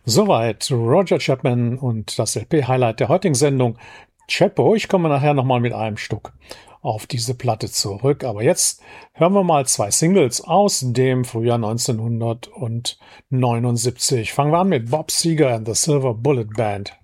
Soweit Roger Chapman und das LP-Highlight der heutigen Sendung. Chapo, ich komme nachher nochmal mit einem Stück auf diese Platte zurück. Aber jetzt hören wir mal zwei Singles aus dem Frühjahr 1979. Fangen wir an mit Bob Seger and the Silver Bullet Band.